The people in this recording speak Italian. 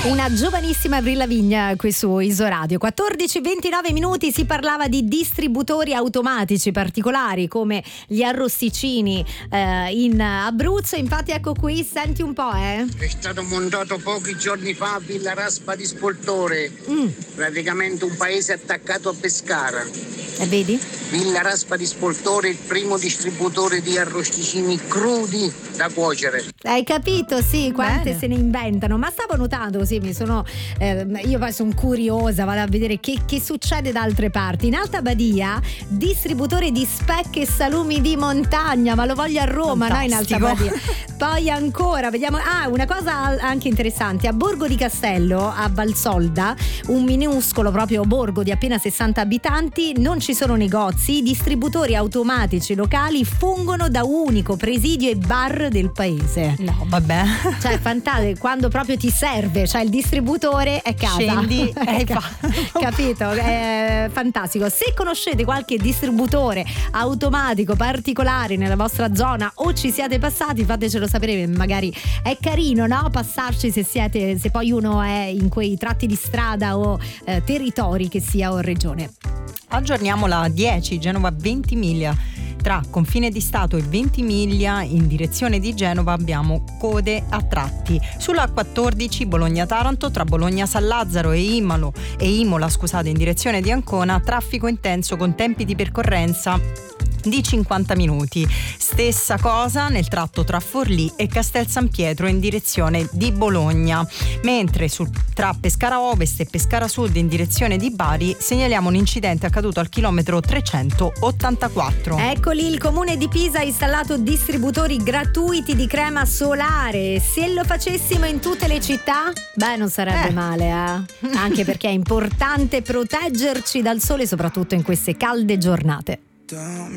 Una giovanissima Avril Lavigne qui su Isoradio. 14:29 si parlava di distributori automatici particolari come gli arrosticini in Abruzzo. Infatti ecco qui, senti un po'. È stato montato pochi giorni fa a Villa Raspa di Spoltore, praticamente un paese attaccato a Pescara. E vedi? Villa Raspa di Spoltore, il primo distributore di arrosticini crudi da cuocere. Hai capito? Sì, quante Bene. se ne inventano. Ma stavo notando così, mi sono io poi sono curiosa, vado a vedere che succede da altre parti. In Alta Badia, distributore di speck e salumi di montagna, ma lo voglio a Roma, no? In Alta Fantastico. Badia. Poi ancora, vediamo, una cosa anche interessante, a Borgo di Castello, a Valsolda, un minuscolo proprio borgo di appena 60 abitanti, non ci sono negozi, i distributori automatici locali fungono da unico presidio e bar del paese. No, vabbè. Cioè, fantastico, quando proprio ti serve, cioè il distributore è casa. Scendi e Capito? È fantastico. Se conoscete qualche distributore automatico particolare nella vostra zona o ci siete passati, fatecelo sapere, magari è carino, no? Passarci se poi uno è in quei tratti di strada o territori che sia o regione. Aggiorniamo la 10, Genova Ventimiglia. Tra confine di Stato e Ventimiglia in direzione di Genova abbiamo code a tratti. Sulla 14 Bologna-Taranto, tra Bologna-San Lazzaro e Imola in direzione di Ancona, traffico intenso con tempi di percorrenza di 50 minuti. Stessa cosa nel tratto tra Forlì e Castel San Pietro in direzione di Bologna. Mentre tra Pescara Ovest e Pescara Sud in direzione di Bari segnaliamo un incidente accaduto al chilometro 384. Ecco lì, il comune di Pisa ha installato distributori gratuiti di crema solare. Se lo facessimo in tutte le città, non sarebbe male, anche perché è importante proteggerci dal sole, soprattutto in queste calde giornate.